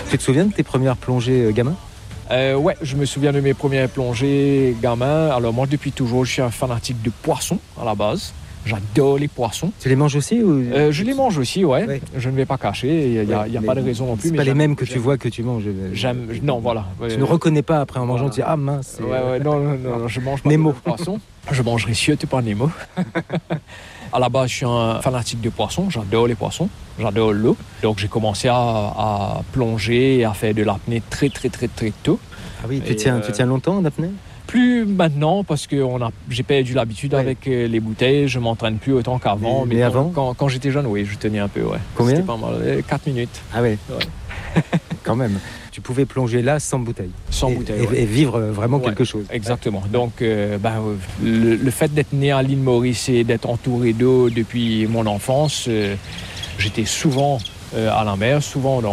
Tu te souviens de tes premières plongées gamin? Ouais, je me souviens de mes premières plongées gamin. Alors moi, depuis toujours, je suis un fanatique de poissons à la base. J'adore les poissons. Tu les manges aussi ou... Je les mange aussi, ouais. Je ne vais pas cacher, il n'y a pas de raison non plus. C'est pas les mêmes que tu vois que tu manges. Non, voilà. Tu ne reconnais pas après en mangeant, tu dis ah mince. Non, je mange pas Nemo. de poisson. Je mangerai surtout pas Nemo. À la base, je suis un fanatique de poissons. J'adore les poissons. J'adore l'eau. Donc, j'ai commencé à plonger et à faire de l'apnée très tôt. Ah oui, tu tiens longtemps en apnée? Plus maintenant parce que j'ai perdu l'habitude avec les bouteilles. Je m'entraîne plus autant qu'avant. Mais avant quand j'étais jeune, oui, je tenais un peu. Ouais. Combien? C'était pas mal. 4 minutes. Ah ouais. Quand même. Tu pouvais plonger là sans bouteille. Sans bouteille. Et vivre vraiment quelque chose. Exactement. Donc, le fait d'être né à l'île Maurice et d'être entouré d'eau depuis mon enfance, j'étais souvent à la mer, souvent